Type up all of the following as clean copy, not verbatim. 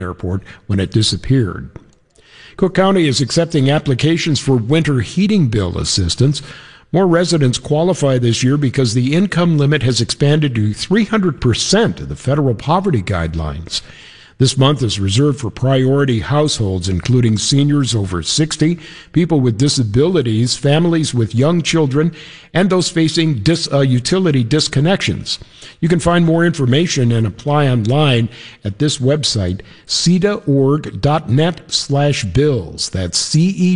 airport when it disappeared. Cook County is accepting applications for winter heating bill assistance. More residents qualify this year because the income limit has expanded to 300% of the federal poverty guidelines. This month is reserved for priority households, including seniors over 60, people with disabilities, families with young children, and those facing utility disconnections. You can find more information and apply online at this website, cedaorg.net/bills. That's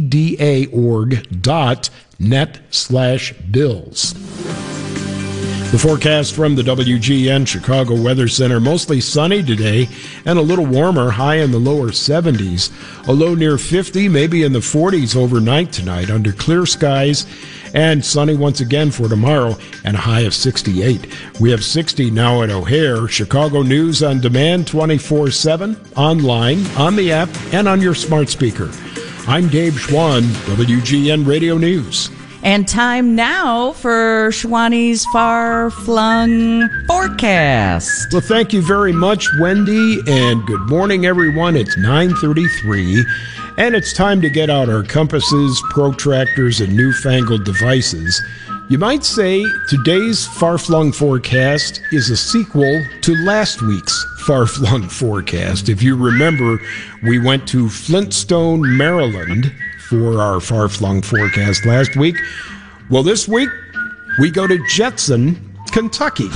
cedaorg.net/bills. The forecast from the WGN Chicago Weather Center, mostly sunny today and a little warmer, high in the lower 70s. A low near 50, maybe in the 40s overnight tonight under clear skies, and sunny once again for tomorrow and a high of 68. We have 60 now at O'Hare. Chicago News on demand 24/7, online, on the app, and on your smart speaker. I'm Dave Schwan, WGN Radio News. And time now for Schwani's far-flung forecast. Well, thank you very much, Wendy, and good morning, everyone. It's 9:33, and it's time to get out our compasses, protractors, and newfangled devices. You might say today's far-flung forecast is a sequel to last week's far-flung forecast. If you remember, we went to Flintstone, Maryland, for our far-flung forecast last week. Well, this week, we go to Jetson, Kentucky.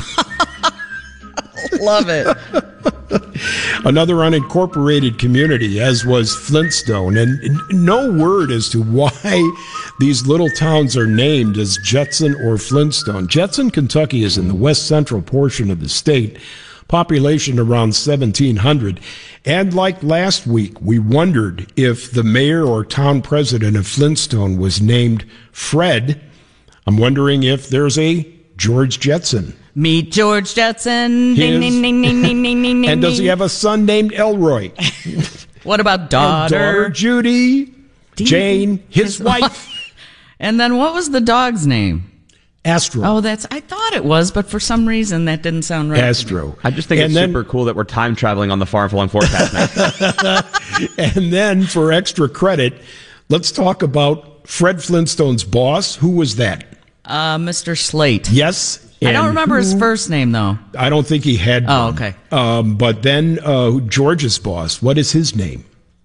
Love it. Another unincorporated community, as was Flintstone. And no word as to why these little towns are named as Jetson or Flintstone. Jetson, Kentucky is in the west central portion of the state. Population around 1,700. And like last week, we wondered if the mayor or town president of Flintstone was named Fred. I'm wondering if there's a George Jetson. Meet George Jetson. Ding, ding, ding, ding, ding, ding, ding, and does he have a son named Elroy? What about daughter? Daughter Judy, Jane, his wife. And then what was the dog's name? Astro. Oh, I thought it was, but for some reason that didn't sound right. Astro. I just think it's super cool that we're time traveling on the far-flung forecast now. And then for extra credit, let's talk about Fred Flintstone's boss. Who was that? Mr. Slate. Yes. I don't remember his first name, though. I don't think he had one. Oh, okay. But then George's boss, what is his name?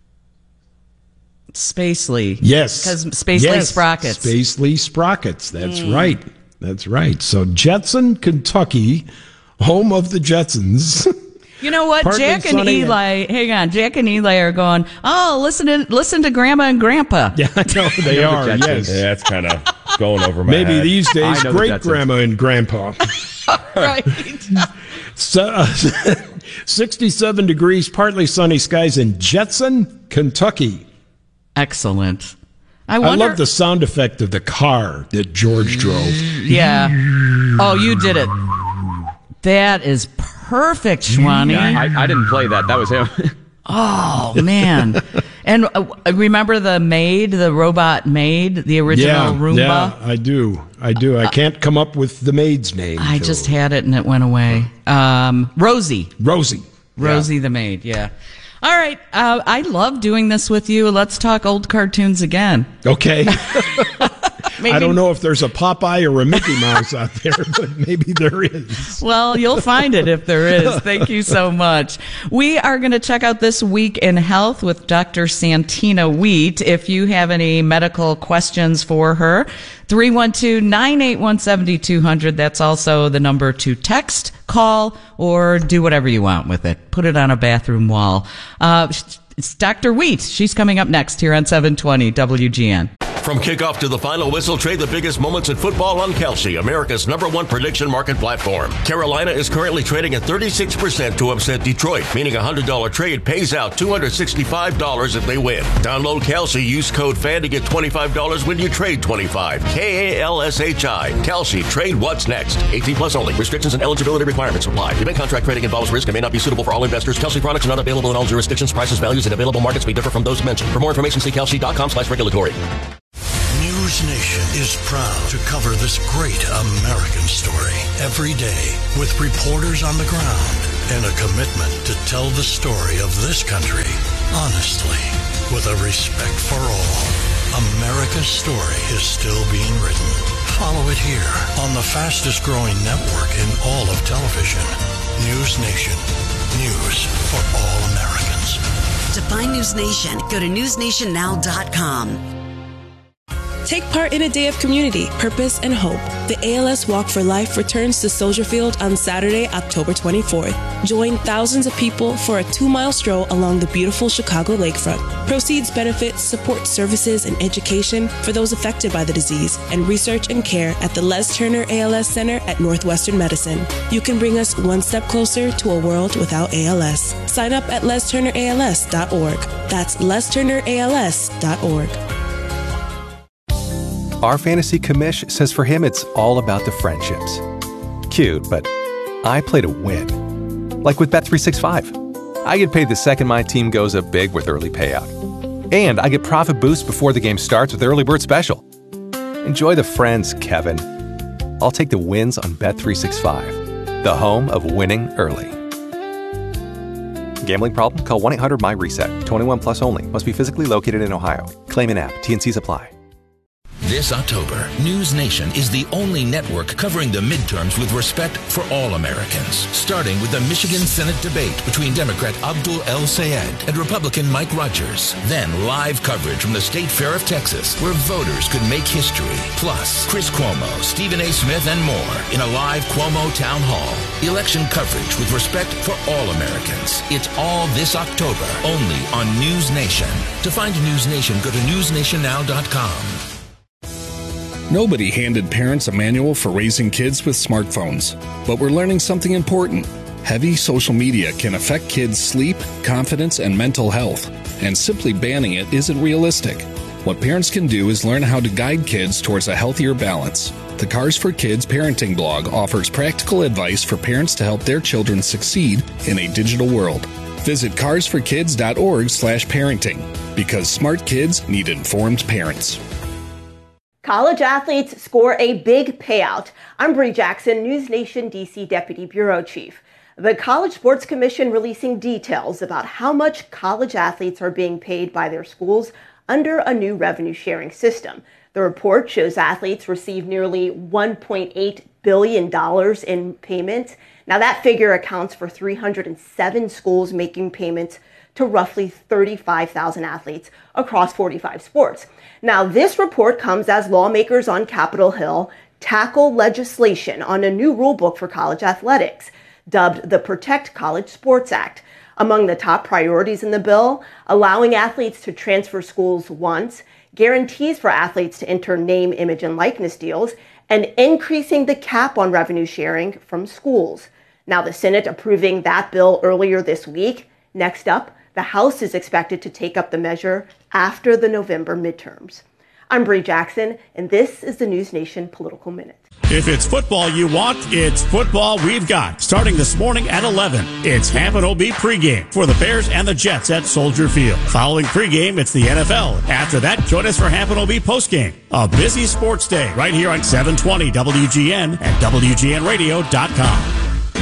Spacely. Yes. Because Spacely Sprockets. Spacely Sprockets. That's right. That's right. So Jetson, Kentucky, home of the Jetsons. You know what? Jack and Eli, hang on. Jack and Eli are going, oh, listen to Grandma and Grandpa. Yeah, I know they are, yes. Yeah, that's kind of going over my head. Maybe these days, great-grandma and grandpa. Right. 67 degrees, partly sunny skies in Jetson, Kentucky. Excellent. I love the sound effect of the car that George drove. Yeah. Oh, you did it. That is perfect, Schwani. Yeah, I didn't play that. That was him. Oh, man. And remember the maid, the robot maid, the original Roomba? Yeah, I do. I can't come up with the maid's name. I just had it and it went away. Rosie. Rosie the maid, yeah. All right. I love doing this with you. Let's talk old cartoons again. Okay. I don't know if there's a Popeye or a Mickey Mouse out there, but maybe there is. Well, you'll find it if there is. Thank you so much. We are going to check out This Week in Health with Dr. Santina Wheat. If you have any medical questions for her, 312-981-7200. That's also the number to text, call, or do whatever you want with it. Put it on a bathroom wall. It's Dr. Wheat. She's coming up next here on 720 WGN. From kickoff to the final whistle, trade the biggest moments in football on Kalshi, America's #1 prediction market platform. Carolina is currently trading at 36% to upset Detroit, meaning a $100 trade pays out $265 if they win. Download Kalshi, use code FAN to get $25 when you trade 25. KALSHI. Kalshi, trade what's next. 18 plus only. Restrictions and eligibility requirements apply. Event contract trading involves risk and may not be suitable for all investors. Kalshi products are not available in all jurisdictions. Prices, values, and available markets may differ from those mentioned. For more information, see kalshi.com/regulatory. News Nation is proud to cover this great American story every day with reporters on the ground and a commitment to tell the story of this country honestly, with a respect for all. America's story is still being written. Follow it here on the fastest growing network in all of television. News Nation. News for all Americans. To find News Nation, go to newsnationnow.com. Take part in a day of community, purpose, and hope. The ALS Walk for Life returns to Soldier Field on Saturday, October 24th. Join thousands of people for a 2-mile stroll along the beautiful Chicago lakefront. Proceeds benefit support services and education for those affected by the disease and research and care at the Les Turner ALS Center at Northwestern Medicine. You can bring us one step closer to a world without ALS. Sign up at lesturnерals.org. That's lesturnерals.org. Our fantasy commish says for him it's all about the friendships. Cute, but I play to win. Like with Bet365. I get paid the second my team goes up big with early payout. And I get profit boost before the game starts with Early Bird Special. Enjoy the friends, Kevin. I'll take the wins on Bet365, the home of winning early. Gambling problem? Call 1-800-MY-RESET. 21 plus only. Must be physically located in Ohio. Claim in app. T&Cs apply. This October, News Nation is the only network covering the midterms with respect for all Americans. Starting with the Michigan Senate debate between Democrat Abdul El-Sayed and Republican Mike Rogers. Then live coverage from the State Fair of Texas, where voters could make history. Plus, Chris Cuomo, Stephen A. Smith, and more in a live Cuomo Town Hall. Election coverage with respect for all Americans. It's all this October, only on News Nation. To find News Nation, go to newsnationnow.com. Nobody handed parents a manual for raising kids with smartphones. But we're learning something important. Heavy social media can affect kids' sleep, confidence, and mental health. And simply banning it isn't realistic. What parents can do is learn how to guide kids towards a healthier balance. The Cars for Kids parenting blog offers practical advice for parents to help their children succeed in a digital world. Visit carsforkids.org/parenting, because smart kids need informed parents. College athletes score a big payout. I'm Bree Jackson, News Nation DC Deputy Bureau Chief. The College Sports Commission releasing details about how much college athletes are being paid by their schools under a new revenue sharing system. The report shows athletes receive nearly $1.8 billion in payments. Now that figure accounts for 307 schools making payments to roughly 35,000 athletes across 45 sports. Now, this report comes as lawmakers on Capitol Hill tackle legislation on a new rulebook for college athletics, dubbed the Protect College Sports Act. Among the top priorities in the bill, allowing athletes to transfer schools once, guarantees for athletes to enter name, image, and likeness deals, and increasing the cap on revenue sharing from schools. Now, the Senate approving that bill earlier this week. Next up, the House is expected to take up the measure after the November midterms. I'm Bree Jackson, and this is the News Nation Political Minute. If it's football you want, it's football we've got. Starting this morning at 11, it's Hampton OB pregame for the Bears and the Jets at Soldier Field. Following pregame, it's the NFL. After that, join us for Hampton OB postgame. A busy sports day right here on 720 WGN and WGNradio.com.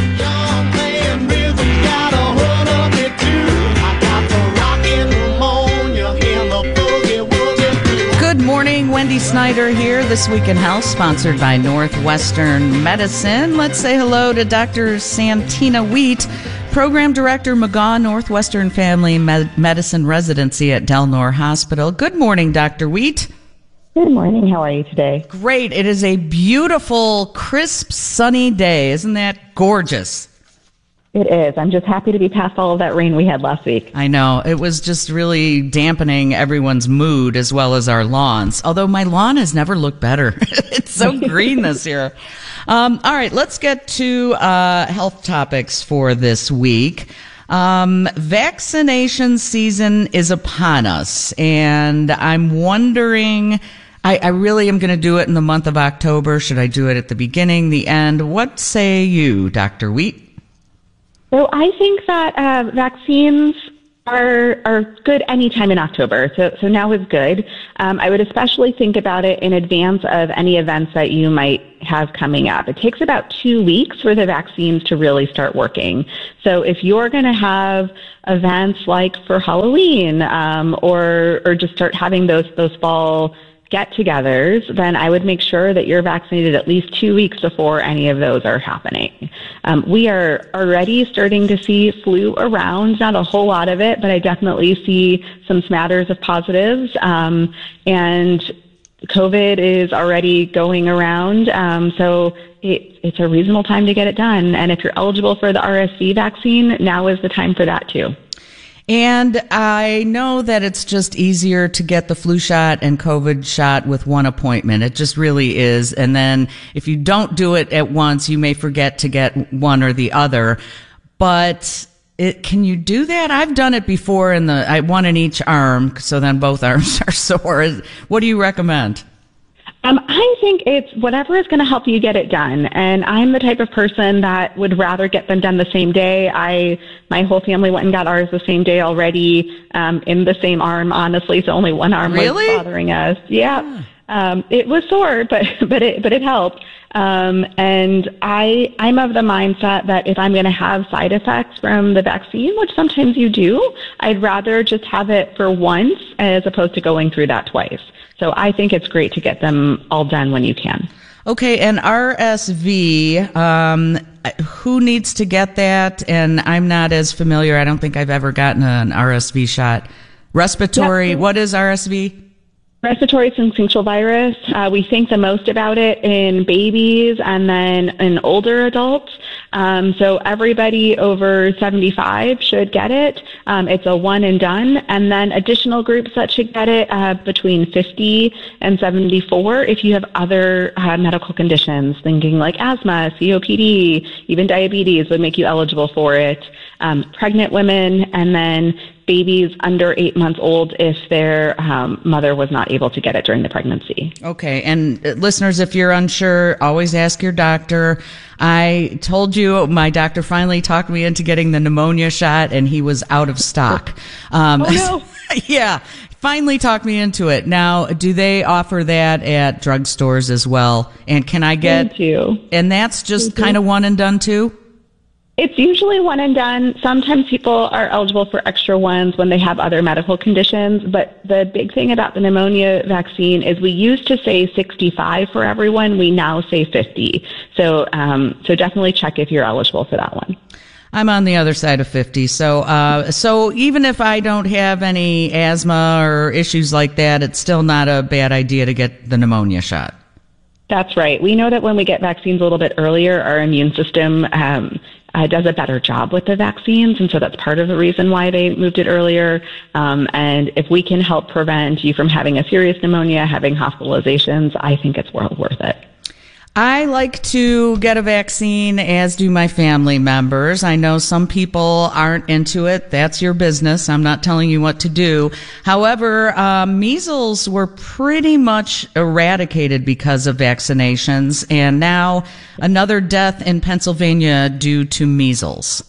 Good morning, Wendy Snyder here. This Week in Health, sponsored by Northwestern Medicine. Let's say hello to Dr. Santina Wheat, Program Director, McGaw Northwestern Family Medicine Residency at Del Nor Hospital. Good morning, Dr. Wheat. Good morning. How are you today? Great. It is a beautiful, crisp, sunny day. Isn't that gorgeous? It is. I'm just happy to be past all of that rain we had last week. I know. It was just really dampening everyone's mood as well as our lawns. Although my lawn has never looked better. It's so green this year. All right, let's get to health topics for this week. Vaccination season is upon us, and I'm wondering, I really am going to do it in the month of October. Should I do it at the beginning, the end? What say you, Dr. Wheat? So I think that vaccines are good anytime in October. So now is good. I would especially think about it in advance of any events that you might have coming up. It takes about 2 weeks for the vaccines to really start working. So if you're going to have events like for Halloween, or just start having those fall get-togethers, then I would make sure that you're vaccinated at least 2 weeks before any of those are happening. We are already starting to see flu around, not a whole lot of it, but I definitely see some smatters of positives. And COVID is already going around, so it's a reasonable time to get it done. And if you're eligible for the RSV vaccine, now is the time for that too. And I know that it's just easier to get the flu shot and COVID shot with one appointment. It just really is. And then if you don't do it at once, you may forget to get one or the other. But can you do that? I've done it before I one in each arm, so then both arms are sore. What do you recommend? I think it's whatever is going to help you get it done. And I'm the type of person that would rather get them done the same day. My whole family went and got ours the same day already, in the same arm, honestly. So only one arm was bothering us. Yeah. It was sore, but it helped. And I'm of the mindset that if I'm going to have side effects from the vaccine, which sometimes you do, I'd rather just have it for once as opposed to going through that twice. So I think it's great to get them all done when you can. Okay, and RSV, who needs to get that? And I'm not as familiar. I don't think I've ever gotten an RSV shot. Respiratory, yep. What is RSV? Respiratory syncytial virus. We think the most about it in babies and then in older adults. So everybody over 75 should get it. It's a one and done. And then additional groups that should get it between 50 and 74 if you have other medical conditions, thinking like asthma, COPD, even diabetes would make you eligible for it. Pregnant women, and then babies under 8 months old if their mother was not able to get it during the pregnancy. Okay. And listeners, if you're unsure, always ask your doctor. I told you my doctor finally talked me into getting the pneumonia shot, and he was out of stock. Oh, no. Yeah. Finally talked me into it. Now, do they offer that at drugstores as well? And can I get... They do. And that's just kind of one and done too? It's usually one and done. Sometimes people are eligible for extra ones when they have other medical conditions. But the big thing about the pneumonia vaccine is we used to say 65 for everyone. We now say 50. So definitely check if you're eligible for that one. I'm on the other side of 50. So even if I don't have any asthma or issues like that, it's still not a bad idea to get the pneumonia shot. That's right. We know that when we get vaccines a little bit earlier, our immune system does a better job with the vaccines, and so that's part of the reason why they moved it earlier. And if we can help prevent you from having a serious pneumonia, having hospitalizations, I think it's well worth it. I like to get a vaccine, as do my family members. I know some people aren't into it. That's your business. I'm not telling you what to do. However, measles were pretty much eradicated because of vaccinations, and now another death in Pennsylvania due to measles.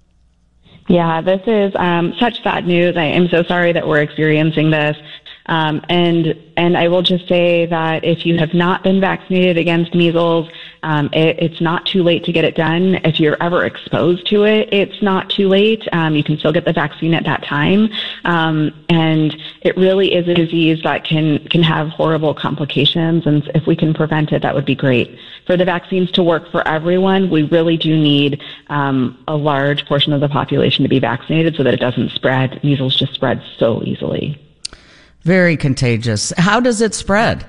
Yeah, this is such sad news. I am so sorry that we're experiencing this. And I will just say that if you have not been vaccinated against measles, it's not too late to get it done. If you're ever exposed to it, it's not too late. You can still get the vaccine at that time. And it really is a disease that can have horrible complications. And if we can prevent it, that would be great. For the vaccines to work for everyone, we really do need a large portion of the population to be vaccinated so that it doesn't spread. Measles just spreads so easily. Very contagious. How does it spread?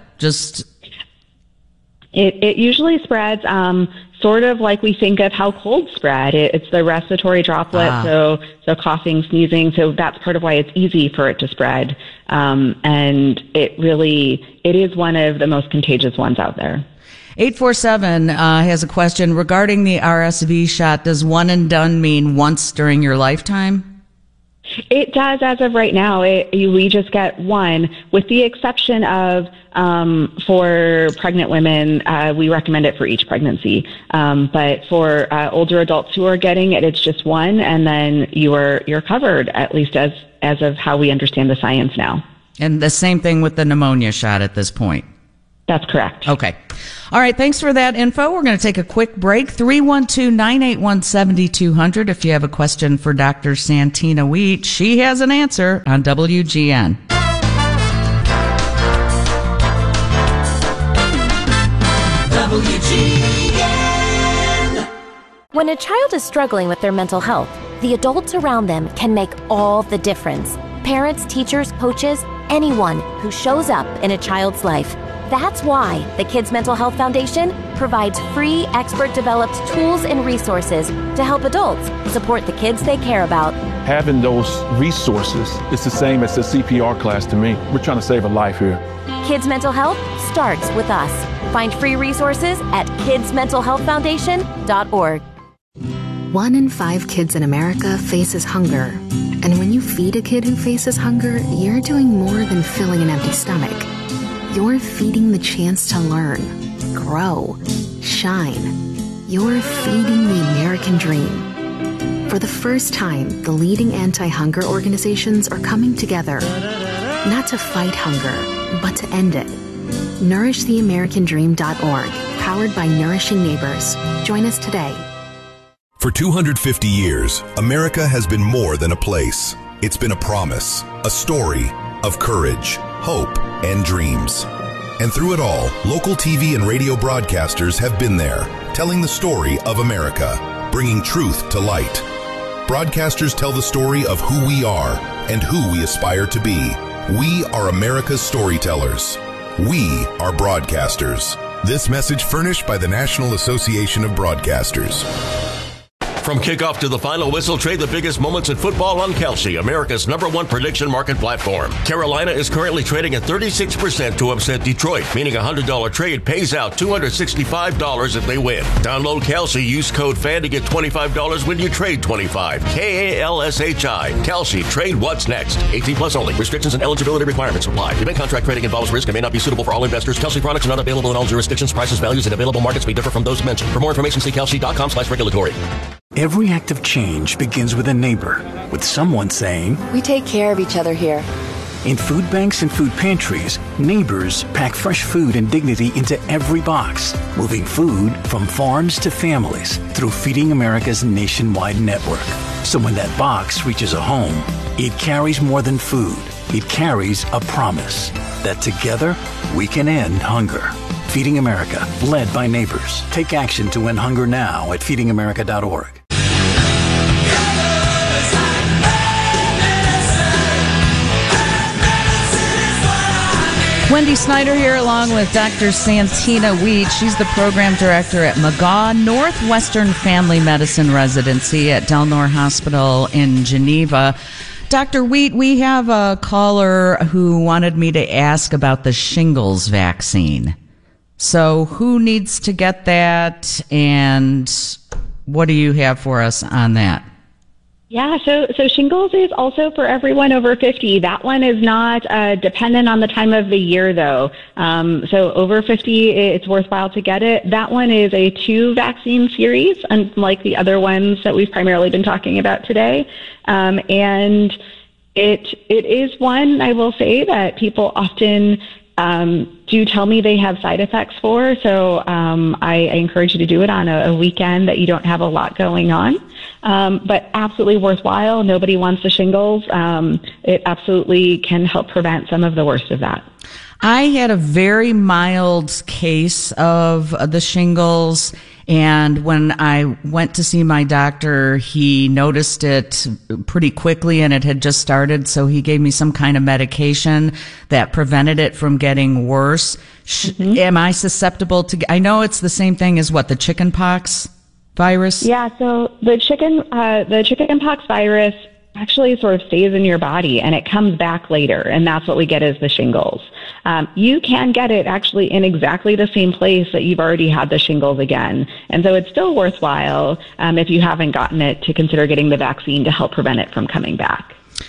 It usually spreads sort of like we think of how colds spread. It's the respiratory droplet, so coughing, sneezing. So that's part of why it's easy for it to spread. And it is one of the most contagious ones out there. 847 has a question regarding the RSV shot. Does one and done mean once during your lifetime? It does as of right now. We just get one, with the exception of for pregnant women, we recommend it for each pregnancy. But for older adults who are getting it, it's just one, and then you're covered, at least as of how we understand the science now. And the same thing with the pneumonia shot at this point. That's correct. Okay. All right. Thanks for that info. We're going to take a quick break. 312-981-7200. If you have a question for Dr. Santina Wheat, she has an answer on WGN. WGN. When a child is struggling with their mental health, the adults around them can make all the difference. Parents, teachers, coaches, anyone who shows up in a child's life. That's why the Kids Mental Health Foundation provides free, expert-developed tools and resources to help adults support the kids they care about. Having those resources is the same as the CPR class to me. We're trying to save a life here. Kids Mental Health starts with us. Find free resources at kidsmentalhealthfoundation.org. 1 in 5 kids in America faces hunger. And when you feed a kid who faces hunger, you're doing more than filling an empty stomach. You're feeding the chance to learn, grow, shine. You're feeding the American dream. For the first time, the leading anti-hunger organizations are coming together, not to fight hunger, but to end it. NourishTheAmericanDream.org, powered by Nourishing Neighbors. Join us today. For 250 years, America has been more than a place. It's been a promise, a story of courage, hope, and dreams. And through it all, local TV and radio broadcasters have been there, telling the story of America, bringing truth to light. Broadcasters tell the story of who we are and who we aspire to be. We are America's storytellers. We are broadcasters. This message furnished by the National Association of Broadcasters. From kickoff to the final whistle, trade the biggest moments in football on Kalshi, America's #1 prediction market platform. Carolina is currently trading at 36% to upset Detroit, meaning a $100 trade pays out $265 if they win. Download Kalshi, use code FAN to get $25 when you trade 25. KALSHI. Kalshi, trade what's next. 18 plus only. Restrictions and eligibility requirements apply. Event contract trading involves risk and may not be suitable for all investors. Kalshi products are not available in all jurisdictions. Prices, values, and available markets may differ from those mentioned. For more information, see kalshi.com/regulatory. Every act of change begins with a neighbor, with someone saying, "We take care of each other here." In food banks and food pantries, neighbors pack fresh food and dignity into every box, moving food from farms to families through Feeding America's nationwide network. So when that box reaches a home, it carries more than food. It carries a promise that together we can end hunger. Feeding America, led by neighbors. Take action to end hunger now at feedingamerica.org. Wendy Snyder here along with Dr. Santina Wheat. She's the program director at McGaw Northwestern Family Medicine Residency at Del Nor Hospital in Geneva. Dr. Wheat, we have a caller who wanted me to ask about the shingles vaccine. So who needs to get that, and what do you have for us on that? Yeah, so shingles is also for everyone over 50. That one is not dependent on the time of the year, though. So over 50, it's worthwhile to get it. That one is a 2-vaccine series, unlike the other ones that we've primarily been talking about today. And it is one, I will say, that people often do tell me they have side effects for. So I encourage you to do it on a weekend that you don't have a lot going on. But absolutely worthwhile. Nobody wants the shingles. It absolutely can help prevent some of the worst of that. I had a very mild case of the shingles, and when I went to see my doctor, he noticed it pretty quickly, and it had just started, so he gave me some kind of medication that prevented it from getting worse. Am I susceptible to... I know it's the same thing as what, the chickenpox virus? Yeah, so the chickenpox virus actually sort of stays in your body and it comes back later, and that's what we get as the shingles. You can get it actually in exactly the same place that you've already had the shingles again. And so it's still worthwhile, if you haven't gotten it, to consider getting the vaccine to help prevent it from coming back.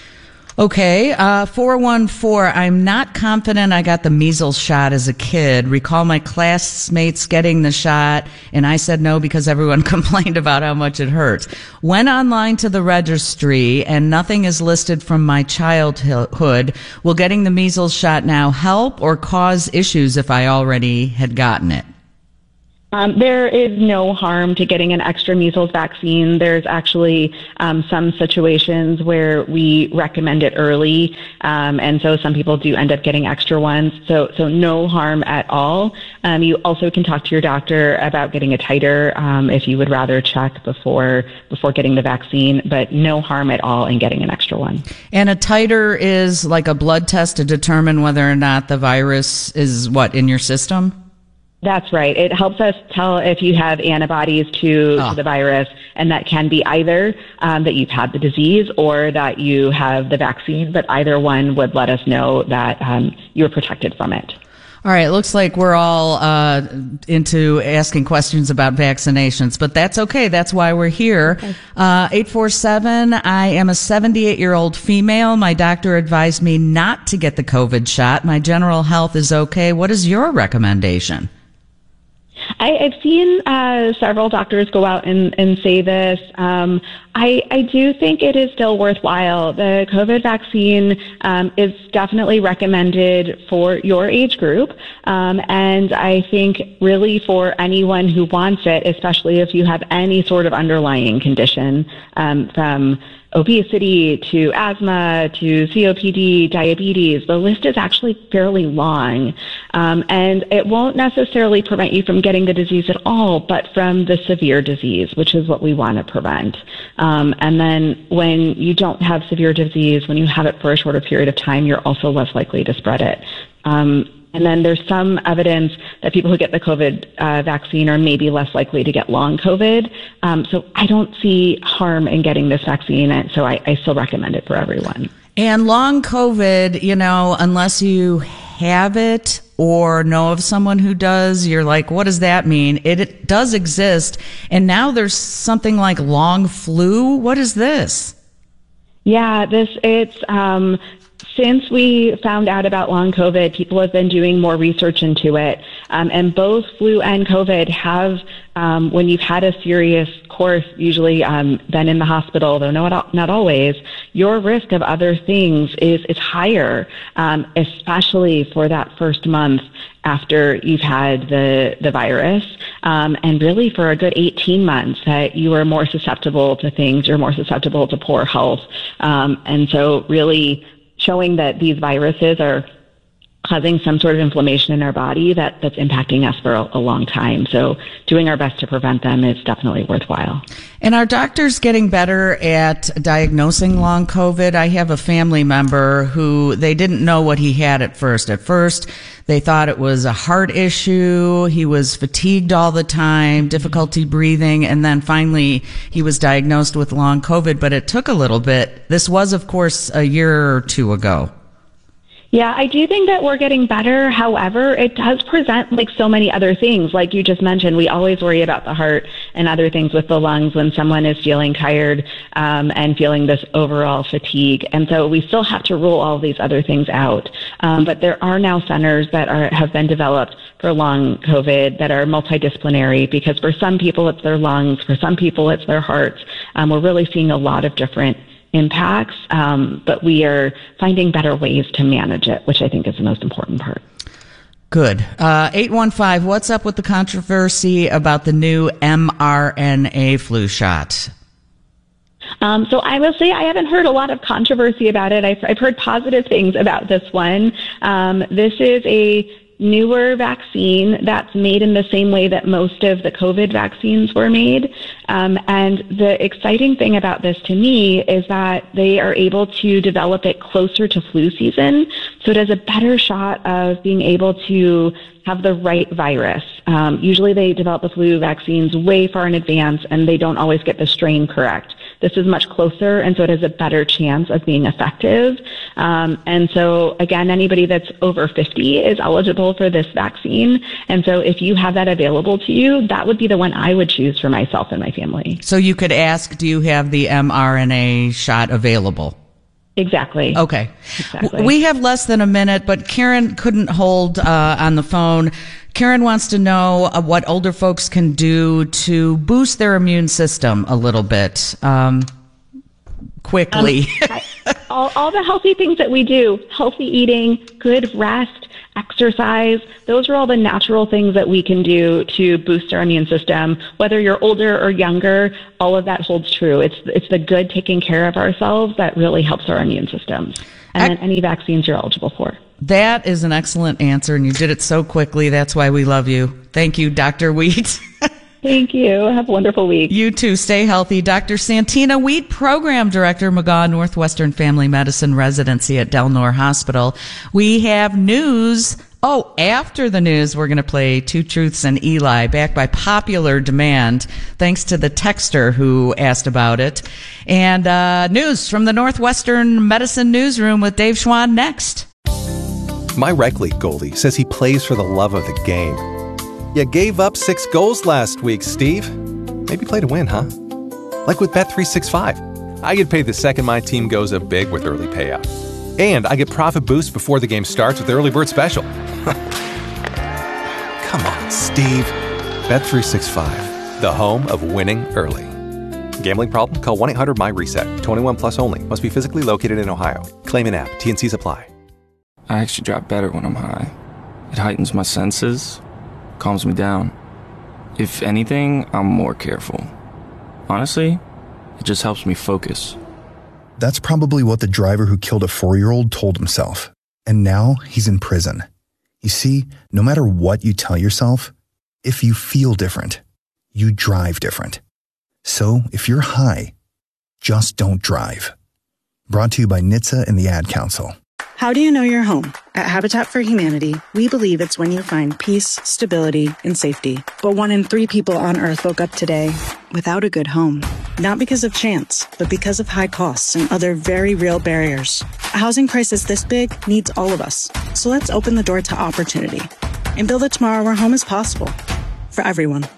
Okay, 414, I'm not confident I got the measles shot as a kid. Recall my classmates getting the shot, and I said no because everyone complained about how much it hurt. Went online to the registry, and nothing is listed from my childhood. Will getting the measles shot now help or cause issues if I already had gotten it? There is no harm to getting an extra measles vaccine. There's actually some situations where we recommend it early, and so some people do end up getting extra ones. So no harm at all. You also can talk to your doctor about getting a titer if you would rather check before getting the vaccine, but no harm at all in getting an extra one. And a titer is like a blood test to determine whether or not the virus is in your system? That's right. It helps us tell if you have antibodies to the virus, and that can be either that you've had the disease or that you have the vaccine, but either one would let us know that you're protected from it. All right, it looks like we're all into asking questions about vaccinations, but that's okay. That's why we're here. 847, I am a 78-year-old female. My doctor advised me not to get the COVID shot. My general health is okay. What is your recommendation? I've seen several doctors go out and say this. I do think it is still worthwhile. The COVID vaccine is definitely recommended for your age group. And I think really for anyone who wants it, especially if you have any sort of underlying condition, from obesity to asthma to COPD, diabetes, the list is actually fairly long. And it won't necessarily prevent you from getting the disease at all, but from the severe disease, which is what we want to prevent. And then when you don't have severe disease, when you have it for a shorter period of time, you're also less likely to spread it. And then there's some evidence that people who get the COVID vaccine are maybe less likely to get long COVID. So I don't see harm in getting this vaccine, so I still recommend it for everyone. And long COVID, unless you have it or know of someone who does, you're like, what does that mean? It does exist. And now there's something like long flu. What is this? Yeah, since we found out about long COVID, people have been doing more research into it. And both flu and COVID have, when you've had a serious course, usually been in the hospital, though not always, your risk of other things is higher, especially for that first month after you've had the virus, and really for a good 18 months that you are more susceptible to things, you're more susceptible to poor health. And so really showing that these viruses are causing some sort of inflammation in our body that's impacting us for a long time. So doing our best to prevent them is definitely worthwhile. And are doctors getting better at diagnosing long COVID? I have a family member who they didn't know what he had at first. At first, they thought it was a heart issue. He was fatigued all the time, difficulty breathing, and then finally he was diagnosed with long COVID, but it took a little bit. This was, of course, a year or two ago. Yeah, I do think that we're getting better. However, it does present like so many other things. Like you just mentioned, we always worry about the heart and other things with the lungs when someone is feeling tired and feeling this overall fatigue. And so we still have to rule all these other things out. But there are now centers that have been developed for long COVID that are multidisciplinary, because for some people it's their lungs, for some people it's their hearts. We're really seeing a lot of different impacts, but we are finding better ways to manage it, which I think is the most important part. Good. 815, what's up with the controversy about the new mRNA flu shot? So I will say I haven't heard a lot of controversy about it. I've heard positive things about this one. This is a newer vaccine that's made in the same way that most of the COVID vaccines were made. And the exciting thing about this to me is that they are able to develop it closer to flu season. So it has a better shot of being able to have the right virus. Usually they develop the flu vaccines way far in advance and they don't always get the strain correct. This is much closer, and so it has a better chance of being effective. And so, again, anybody that's over 50 is eligible for this vaccine. And so if you have that available to you, that would be the one I would choose for myself and my family. So you could ask, do you have the mRNA shot available? Exactly. Okay. Exactly. We have less than a minute, but Karen couldn't hold on the phone. Karen wants to know what older folks can do to boost their immune system a little bit quickly. All the healthy things that we do, healthy eating, good rest, exercise, those are all the natural things that we can do to boost our immune system. Whether you're older or younger, all of that holds true. It's the good taking care of ourselves that really helps our immune systems. And then any vaccines you're eligible for. That is an excellent answer, and you did it so quickly. That's why we love you. Thank you, Dr. Wheat. Thank you. Have a wonderful week. You too. Stay healthy. Dr. Santina Wheat, Program Director, McGaw Northwestern Family Medicine Residency at Del Nor Hospital. We have news. After the news, we're going to play Two Truths and Eli, back by popular demand, thanks to the texter who asked about it. And news from the Northwestern Medicine Newsroom with Dave Schwann next. My rec league goalie says he plays for the love of the game. You gave up 6 goals last week, Steve. Maybe play to win, huh? Like with Bet365. I get paid the second my team goes up big with early payout. And I get profit boost before the game starts with the early bird special. Come on, Steve. Bet365, the home of winning early. Gambling problem? Call 1-800-MY-RESET. 21 plus only. Must be physically located in Ohio. Claim an app. T&Cs apply. I actually drop better when I'm high. It heightens my senses, calms me down. If anything, I'm more careful. Honestly, it just helps me focus. That's probably what the driver who killed a 4-year-old told himself. And now he's in prison. You see, no matter what you tell yourself, if you feel different, you drive different. So if you're high, just don't drive. Brought to you by NHTSA and the Ad Council. How do you know you're home? At Habitat for Humanity, we believe it's when you find peace, stability, and safety. But 1 in 3 people on Earth woke up today without a good home. Not because of chance, but because of high costs and other very real barriers. A housing crisis this big needs all of us. So let's open the door to opportunity and build a tomorrow where home is possible for everyone.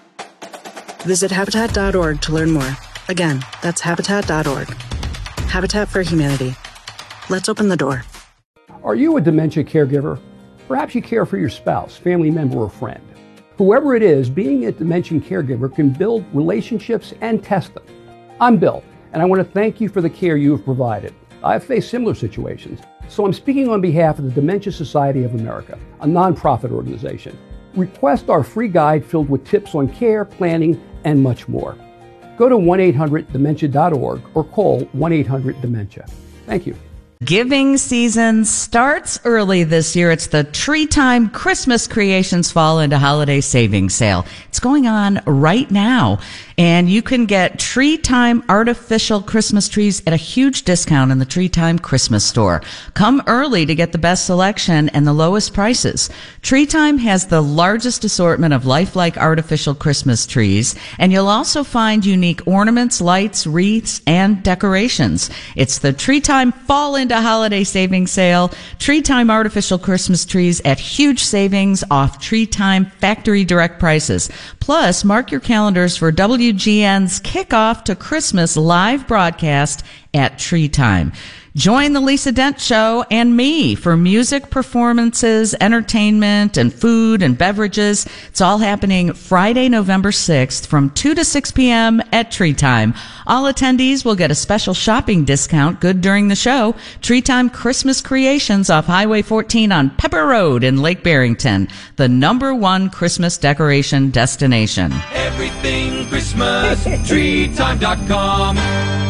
Visit Habitat.org to learn more. Again, that's Habitat.org. Habitat for Humanity. Let's open the door. Are you a dementia caregiver? Perhaps you care for your spouse, family member, or friend. Whoever it is, being a dementia caregiver can build relationships and test them. I'm Bill, and I want to thank you for the care you have provided. I've faced similar situations, so I'm speaking on behalf of the Dementia Society of America, a nonprofit organization. Request our free guide filled with tips on care, planning, and much more. Go to 1-800-DEMENTIA.org or call 1-800-DEMENTIA. Thank you. Giving season starts early this year. It's the Tree Time Christmas Creations Fall into Holiday Savings Sale. It's going on right now. And you can get Tree Time artificial Christmas trees at a huge discount in the Tree Time Christmas store. Come early to get the best selection and the lowest prices. Tree Time has the largest assortment of lifelike artificial Christmas trees, and you'll also find unique ornaments, lights, wreaths, and decorations. It's the Tree Time Fall into Holiday Savings Sale. Tree Time artificial Christmas trees at huge savings off Tree Time factory direct prices. Plus, mark your calendars for WGN's kickoff to Christmas live broadcast at Tree Time. Join the Lisa Dent Show and me for music performances, entertainment, and food and beverages. It's all happening Friday, November 6th from 2 to 6 p.m. at Tree Time. All attendees will get a special shopping discount good during the show. Tree Time Christmas Creations off Highway 14 on Pepper Road in Lake Barrington, the #1 Christmas decoration destination. Everything Christmas, treetime.com.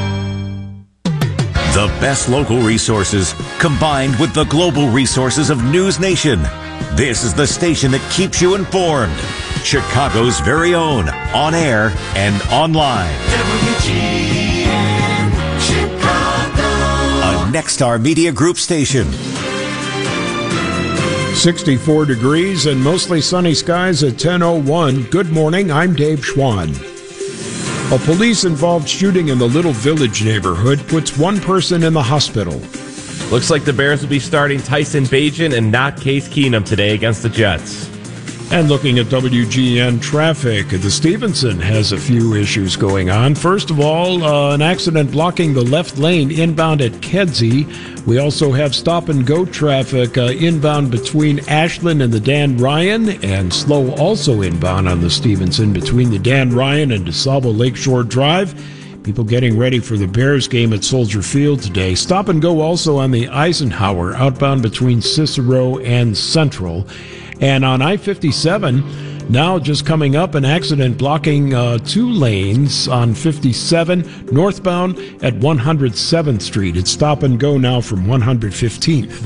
The best local resources combined with the global resources of News Nation. This is the station that keeps you informed. Chicago's very own, on air and online. WGN Chicago. A Nexstar Media Group station. 64 degrees and mostly sunny skies at 10:01. Good morning, I'm Dave Schwann. A police-involved shooting in the Little Village neighborhood puts one person in the hospital. Looks like the Bears will be starting Tyson Bagent and not Case Keenum today against the Jets. And looking at WGN traffic, the Stevenson has a few issues going on. First of all, an accident blocking the left lane inbound at Kedzie. We also have stop-and-go traffic inbound between Ashland and the Dan Ryan, and slow also inbound on the Stevenson between the Dan Ryan and DeSalvo Lakeshore Drive. People getting ready for the Bears game at Soldier Field today. Stop and go also on the Eisenhower, outbound between Cicero and Central. And on I-57, now just coming up, an accident blocking 2 lanes on 57 northbound at 107th Street. It's stop and go now from 115th.